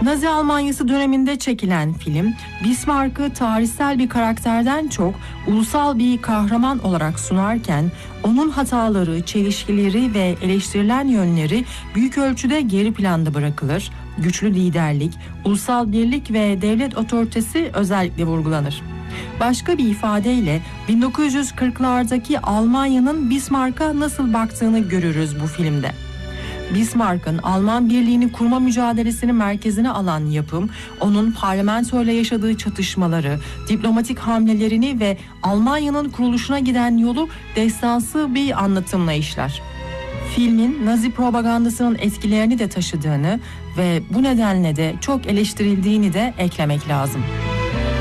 Nazi Almanyası döneminde çekilen film, Bismarck'ı tarihsel bir karakterden çok ulusal bir kahraman olarak sunarken, onun hataları, çelişkileri ve eleştirilen yönleri büyük ölçüde geri planda bırakılır, güçlü liderlik, ulusal birlik ve devlet otoritesi özellikle vurgulanır. Başka bir ifadeyle 1940'lardaki Almanya'nın Bismarck'a nasıl baktığını görürüz bu filmde. Bismarck'ın Alman birliğini kurma mücadelesini merkezine alan yapım, onun parlamentoyla yaşadığı çatışmaları, diplomatik hamlelerini ve Almanya'nın kuruluşuna giden yolu destansı bir anlatımla işler. Filmin Nazi propagandasının etkilerini de taşıdığını ve bu nedenle de çok eleştirildiğini de eklemek lazım.